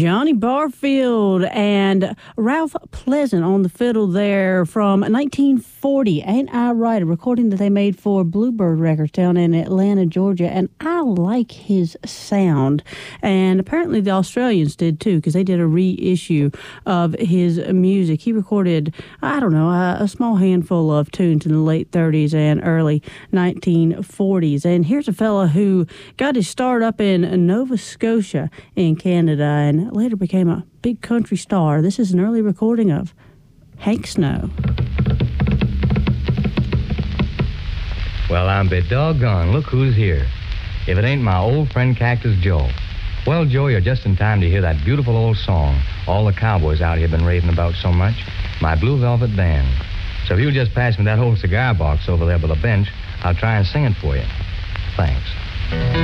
Johnny Barfield and Ralph Pleasant on the fiddle there from 1940. Ain't I Right? A recording that they made for Bluebird Records down in Atlanta, Georgia. And I like his sound. And apparently the Australians did too, because they did a reissue of his music. He recorded, a small handful of tunes in the late 30s and early 1940s. And here's a fella who got his start up in Nova Scotia in Canada and later became a big country star. This is an early recording of Hank Snow. Well, I'm be doggone. Look who's here. If it ain't my old friend Cactus Joe. Well, Joe, you're just in time to hear that beautiful old song all the cowboys out here been raving about so much, My Blue Velvet Band. So if you'll just pass me that old cigar box over there by the bench, I'll try and sing it for you. Thanks.